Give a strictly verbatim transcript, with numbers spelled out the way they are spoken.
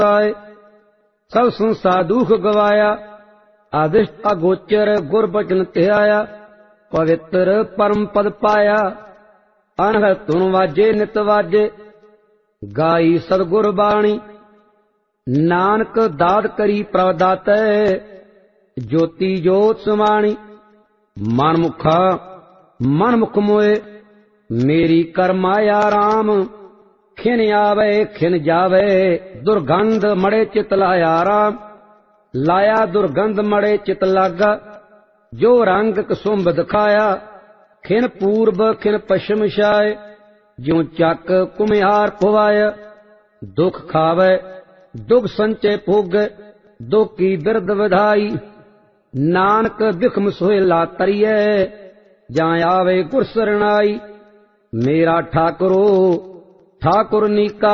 आए। सब संसार दुख गवाया, आदिष्ट अगोचर गुर बचन ध्याया। पवित्र परम पद पाया, अनहद धुन वाजे नित वाजे। गाई सतगुर बाणी, नानक दाद करी प्रभ दातै। ज्योति जोत समाणी, मन मुखा मन मुख मोए। मेरी कर माया राम, खिन आवे खिन जावे। दुर्गंध मड़े चित लाया राम, लाया दुर्गंध मड़े चित लागा। जो रंग कसुंभ दिखाया, खिन पूर्व खिन पश्चिम छाए। ज्यों चक कुम्हार खुवाय, दुख खावे दुख संचय भोगै। दुख की बिरद विधाई, नानक बिखम सोहेला तरियै। जां आवे गुर सरनाई, मेरा ठाकुरो ठाकुर नीका।